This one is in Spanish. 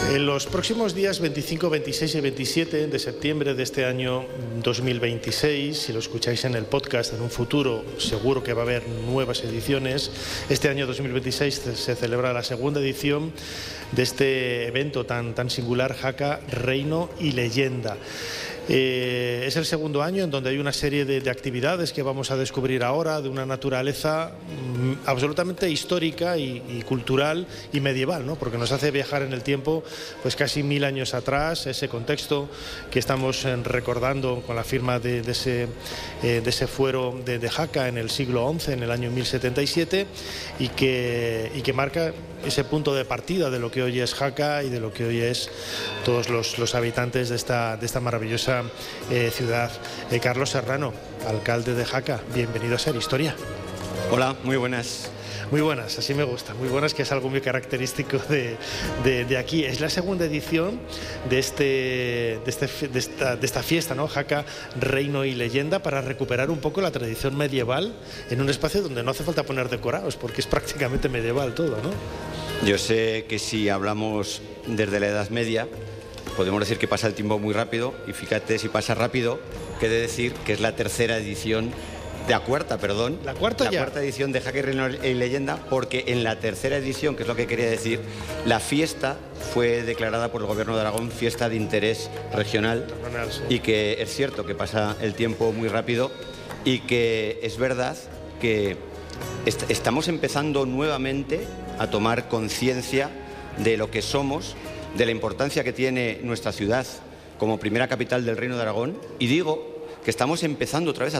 En los próximos días 25, 26 y 27 de septiembre de este año 2026, si lo escucháis en el podcast en un futuro, seguro que va a haber nuevas ediciones. Este año 2026 se celebra la segunda edición de este evento tan singular, Jaca, Reino y Leyenda. Es el segundo año en donde hay una serie de actividades que vamos a descubrir ahora, de una naturaleza absolutamente histórica y cultural y medieval, ¿no? Porque nos hace viajar en el tiempo pues casi 1000 años atrás, ese contexto que estamos recordando con la firma de ese fuero de Jaca en el siglo XI, en el año 1077, y que marca ese punto de partida de lo que hoy es Jaca y de lo que hoy es todos los habitantes de esta maravillosa ciudad. Carlos Serrano, alcalde de Jaca, bienvenido a Ser Historia. Hola, muy buenas. Muy buenas, así me gusta, muy buenas, que es algo muy característico de aquí. Es la segunda edición de esta fiesta, ¿no? Jaca, Reino y Leyenda, para recuperar un poco la tradición medieval en un espacio donde no hace falta poner decorados, porque es prácticamente medieval todo, ¿no? Yo sé que si hablamos desde la Edad Media, podemos decir que pasa el tiempo muy rápido, y fíjate si pasa rápido, que he de decir que es la tercera edición, la cuarta edición de Jaca, Reino y Leyenda, porque en la tercera edición, que es lo que quería decir, la fiesta fue declarada por el Gobierno de Aragón fiesta de interés regional, sí. Y que es cierto que pasa el tiempo muy rápido y que es verdad que estamos empezando nuevamente a tomar conciencia de lo que somos, de la importancia que tiene nuestra ciudad como primera capital del Reino de Aragón, y digo que estamos empezando otra vez a